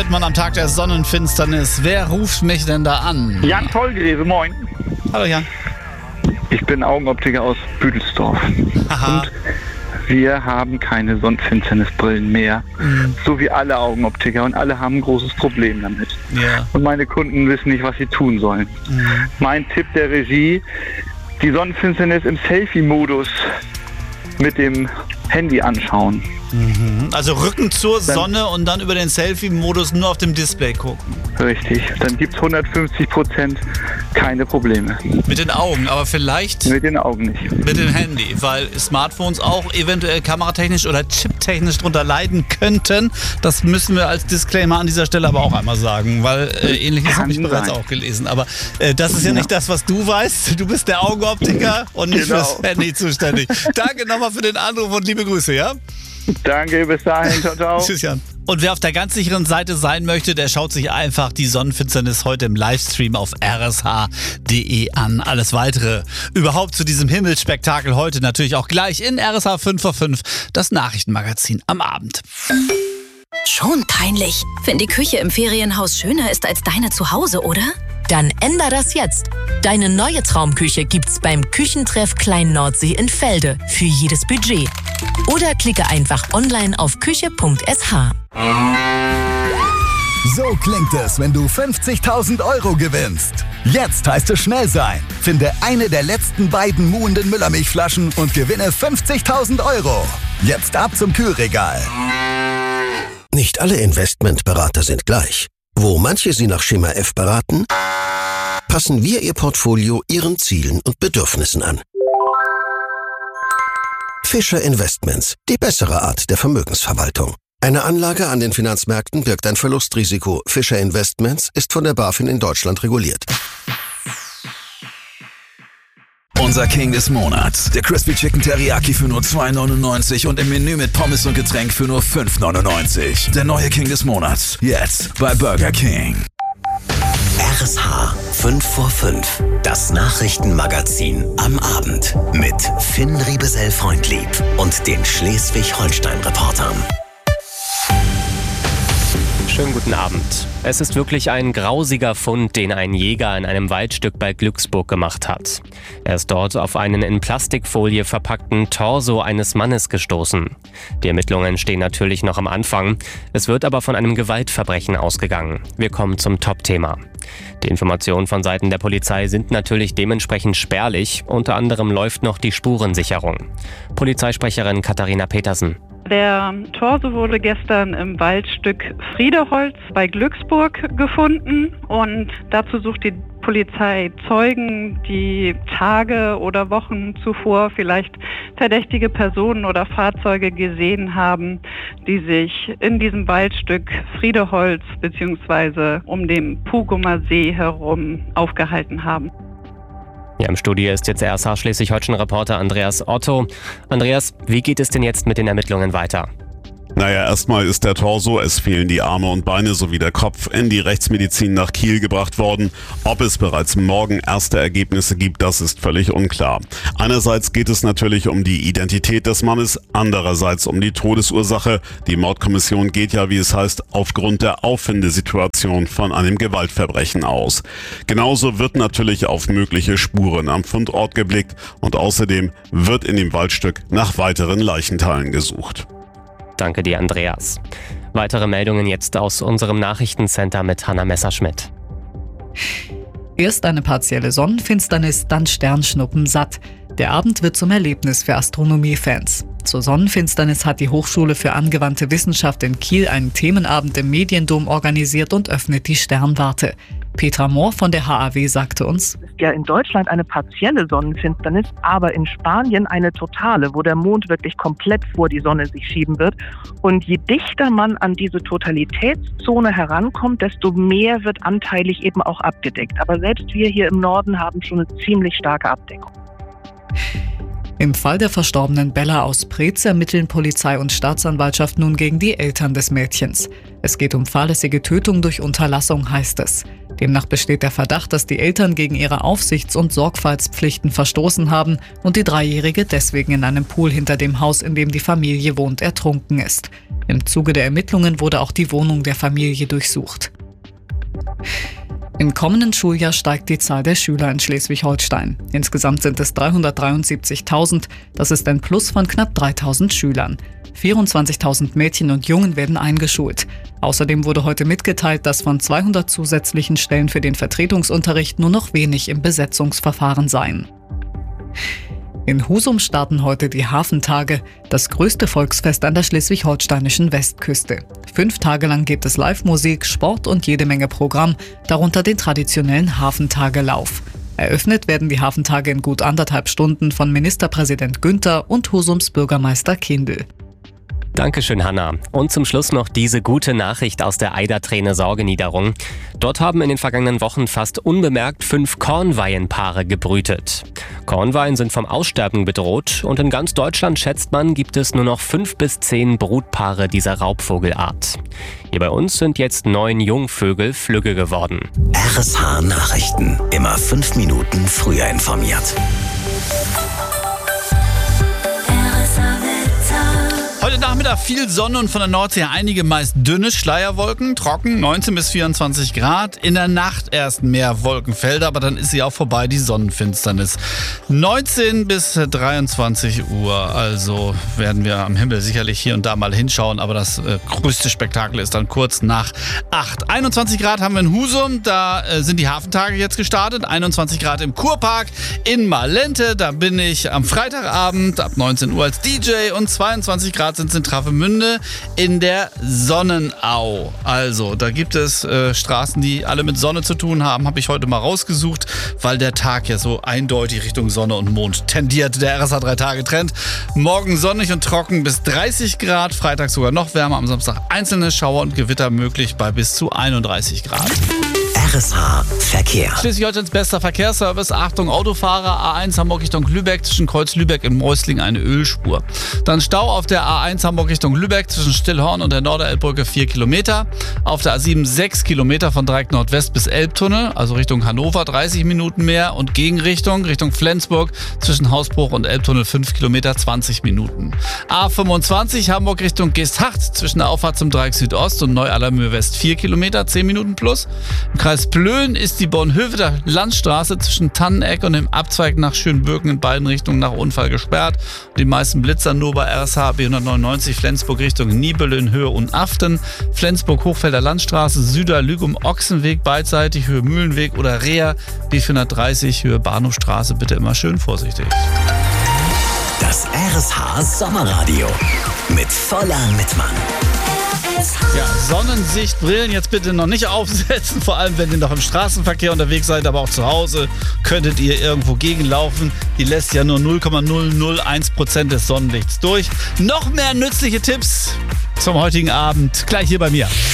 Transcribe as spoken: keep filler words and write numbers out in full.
Man am Tag der Sonnenfinsternis. Wer ruft mich denn da an? Jan Tollgräse, moin. Hallo Jan. Ich bin Augenoptiker aus Büdelsdorf. Aha. Und wir haben keine Sonnenfinsternisbrillen mehr. Mhm. So wie alle Augenoptiker. Und alle haben ein großes Problem damit. Ja. Und meine Kunden wissen nicht, was sie tun sollen. Mhm. Mein Tipp der Regie, die Sonnenfinsternis im Selfie-Modus mit dem Handy anschauen. Mhm. Also Rücken zur Sonne und dann über den Selfie-Modus nur auf dem Display gucken. Richtig. Dann gibt es hundertfünfzig Prozent keine Probleme. Mit den Augen, aber vielleicht mit den Augen nicht. Mit dem Handy, weil Smartphones auch eventuell kameratechnisch oder chiptechnisch drunter leiden könnten. Das müssen wir als Disclaimer an dieser Stelle aber auch einmal sagen, weil äh, Ähnliches habe ich bereits auch gelesen. Aber äh, das ist ja nicht das, was du weißt. Du bist der Augenoptiker und nicht genau. fürs Handy zuständig. Danke nochmal für den Anruf und liebe Grüße, ja? Danke, bis dahin, ciao, ciao. Tschüss, Jan. Und wer auf der ganz sicheren Seite sein möchte, der schaut sich einfach die Sonnenfinsternis heute im Livestream auf r s h punkt d e an. Alles Weitere überhaupt zu diesem Himmelsspektakel heute natürlich auch gleich in R S H fünf vor fünf, das Nachrichtenmagazin am Abend. Schon peinlich, wenn die Küche im Ferienhaus schöner ist als deine zu Hause, oder? Dann änder das jetzt. Deine neue Traumküche gibt's beim Küchentreff Klein Nordsee in Felde für jedes Budget. Oder klicke einfach online auf küche punkt s h. So klingt es, wenn du fünfzigtausend Euro gewinnst. Jetzt heißt es schnell sein. Finde eine der letzten beiden muhenden Müllermilchflaschen und gewinne fünfzigtausend Euro. Jetzt ab zum Kühlregal. Nicht alle Investmentberater sind gleich. Wo manche Sie nach Schema F beraten, passen wir Ihr Portfolio Ihren Zielen und Bedürfnissen an. Fischer Investments, die bessere Art der Vermögensverwaltung. Eine Anlage an den Finanzmärkten birgt ein Verlustrisiko. Fischer Investments ist von der BaFin in Deutschland reguliert. Unser King des Monats. Der Crispy Chicken Teriyaki für nur zwei neunundneunzig und im Menü mit Pommes und Getränk für nur fünf neunundneunzig. Der neue King des Monats. Jetzt bei Burger King. R S H fünf vor fünf. Das Nachrichtenmagazin am Abend. Mit Finn Riebesell-Freundlieb und den Schleswig-Holstein-Reportern. Schönen guten Abend. Es ist wirklich ein grausiger Fund, den ein Jäger in einem Waldstück bei Glücksburg gemacht hat. Er ist dort auf einen in Plastikfolie verpackten Torso eines Mannes gestoßen. Die Ermittlungen stehen natürlich noch am Anfang. Es wird aber von einem Gewaltverbrechen ausgegangen. Wir kommen zum Top-Thema. Die Informationen von Seiten der Polizei sind natürlich dementsprechend spärlich. Unter anderem läuft noch die Spurensicherung. Polizeisprecherin Katharina Petersen. Der Torso wurde gestern im Waldstück Friedeholz bei Glücksburg gefunden und dazu sucht die Polizei Zeugen, die Tage oder Wochen zuvor vielleicht verdächtige Personen oder Fahrzeuge gesehen haben, die sich in diesem Waldstück Friedeholz bzw. um den Pugumer See herum aufgehalten haben. Ja, im Studio ist jetzt R S H Schleswig-Holstein-Reporter Andreas Otto. Andreas, wie geht es denn jetzt mit den Ermittlungen weiter? Naja, erstmal ist der Torso, es fehlen die Arme und Beine sowie der Kopf, in die Rechtsmedizin nach Kiel gebracht worden. Ob es bereits morgen erste Ergebnisse gibt, das ist völlig unklar. Einerseits geht es natürlich um die Identität des Mannes, andererseits um die Todesursache. Die Mordkommission geht ja, wie es heißt, aufgrund der Auffindesituation von einem Gewaltverbrechen aus. Genauso wird natürlich auf mögliche Spuren am Fundort geblickt und außerdem wird in dem Waldstück nach weiteren Leichenteilen gesucht. Danke dir, Andreas. Weitere Meldungen jetzt aus unserem Nachrichtencenter mit Hanna Messerschmidt. Erst eine partielle Sonnenfinsternis, dann Sternschnuppen satt. Der Abend wird zum Erlebnis für Astronomiefans. Zur Sonnenfinsternis hat die Hochschule für angewandte Wissenschaft in Kiel einen Themenabend im Mediendom organisiert und öffnet die Sternwarte. Petra Mohr von der H A W sagte uns: Es ist ja in Deutschland eine partielle Sonnenfinsternis, aber in Spanien eine totale, wo der Mond wirklich komplett vor die Sonne sich schieben wird. Und je dichter man an diese Totalitätszone herankommt, desto mehr wird anteilig eben auch abgedeckt. Aber selbst wir hier im Norden haben schon eine ziemlich starke Abdeckung. Im Fall der verstorbenen Bella aus Preetz ermitteln Polizei und Staatsanwaltschaft nun gegen die Eltern des Mädchens. Es geht um fahrlässige Tötung durch Unterlassung, heißt es. Demnach besteht der Verdacht, dass die Eltern gegen ihre Aufsichts- und Sorgfaltspflichten verstoßen haben und die Dreijährige deswegen in einem Pool hinter dem Haus, in dem die Familie wohnt, ertrunken ist. Im Zuge der Ermittlungen wurde auch die Wohnung der Familie durchsucht. Im kommenden Schuljahr steigt die Zahl der Schüler in Schleswig-Holstein. Insgesamt sind es dreihundertdreiundsiebzigtausend, das ist ein Plus von knapp dreitausend Schülern. vierundzwanzigtausend Mädchen und Jungen werden eingeschult. Außerdem wurde heute mitgeteilt, dass von zweihundert zusätzlichen Stellen für den Vertretungsunterricht nur noch wenig im Besetzungsverfahren seien. In Husum starten heute die Hafentage, das größte Volksfest an der schleswig-holsteinischen Westküste. Fünf Tage lang gibt es Live-Musik, Sport und jede Menge Programm, darunter den traditionellen Hafentagelauf. Eröffnet werden die Hafentage in gut anderthalb Stunden von Ministerpräsident Günther und Husums Bürgermeister Kindl. Dankeschön, Hanna. Und zum Schluss noch diese gute Nachricht aus der Eiderträne-Sorgeniederung. Dort haben in den vergangenen Wochen fast unbemerkt fünf Kornweihenpaare gebrütet. Kornweihen sind vom Aussterben bedroht und in ganz Deutschland, schätzt man, gibt es nur noch fünf bis zehn Brutpaare dieser Raubvogelart. Hier bei uns sind jetzt neun Jungvögel flügge geworden. R S H Nachrichten. Immer fünf Minuten früher informiert. Heute Nachmittag viel Sonne und von der Nordsee einige meist dünne Schleierwolken, trocken, neunzehn bis vierundzwanzig Grad. In der Nacht erst mehr Wolkenfelder, aber dann ist sie auch vorbei, die Sonnenfinsternis. neunzehn bis dreiundzwanzig Uhr, also werden wir am Himmel sicherlich hier und da mal hinschauen, aber das äh, größte Spektakel ist dann kurz nach acht. einundzwanzig Grad haben wir in Husum, da äh, sind die Hafentage jetzt gestartet. einundzwanzig Grad im Kurpark in Malente, da bin ich am Freitagabend ab neunzehn Uhr als D J und zweiundzwanzig Grad sind es in Travemünde in der Sonnenau. Also, da gibt es äh, Straßen, die alle mit Sonne zu tun haben, habe ich heute mal rausgesucht, weil der Tag ja so eindeutig Richtung Sonne und Mond tendiert. Der R S H drei Tage Trend. Morgen sonnig und trocken bis dreißig Grad, Freitag sogar noch wärmer, am Samstag einzelne Schauer und Gewitter möglich bei bis zu einunddreißig Grad. R S H Verkehr. Schleswig-Holsteins bester Verkehrsservice. Achtung, Autofahrer, A eins Hamburg Richtung Lübeck, zwischen Kreuz Lübeck und Mäusling eine Ölspur. Dann Stau auf der A eins Hamburg Richtung Lübeck, zwischen Stillhorn und der Norderelbbrücke vier Kilometer. Auf der A sieben sechs Kilometer von Dreieck Nordwest bis Elbtunnel, also Richtung Hannover dreißig Minuten mehr und Gegenrichtung Richtung Flensburg zwischen Hausbruch und Elbtunnel fünf Kilometer zwanzig Minuten. A fünfundzwanzig Hamburg Richtung Geesthacht, zwischen der Auffahrt zum Dreieck Südost und Neu-Allermühe West vier Kilometer, zehn Minuten plus. Im Kreis Plön ist die Bornhöveter Landstraße zwischen Tanneneck und dem Abzweig nach Schönbürgen in beiden Richtungen nach Unfall gesperrt. Die meisten Blitzer nur bei R S H B hundertneunundneunzig Flensburg Richtung Niebüll Höhe und Aften. Flensburg Hochfelder Landstraße Süder Lügum Ochsenweg beidseitig Höhe Mühlenweg oder Reher B vierhundertdreißig Höhe Bahnhofstraße. Bitte immer schön vorsichtig. Das R S H Sommerradio mit voller Mitmann. Ja, Sonnensichtbrillen jetzt bitte noch nicht aufsetzen, vor allem wenn ihr noch im Straßenverkehr unterwegs seid, aber auch zu Hause könntet ihr irgendwo gegenlaufen. Die lässt ja nur null Komma null null eins Prozent des Sonnenlichts durch. Noch mehr nützliche Tipps zum heutigen Abend gleich hier bei mir.